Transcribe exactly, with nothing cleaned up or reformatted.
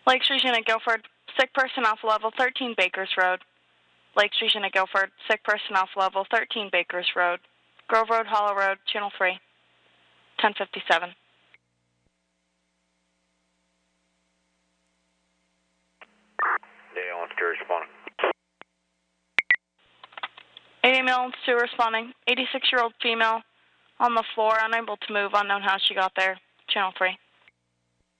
Lake Street Unit Guilford, sick person off level thirteen Bakers Road. Lake Street Unit Guilford, sick person off level thirteen Bakers Road. Grove Road, Hollow Road, Channel three, ten fifty-seven. Yeah, let's go responding. eighty ambulance two responding. eighty-six-year-old female on the floor, unable to move, unknown how she got there. Channel three.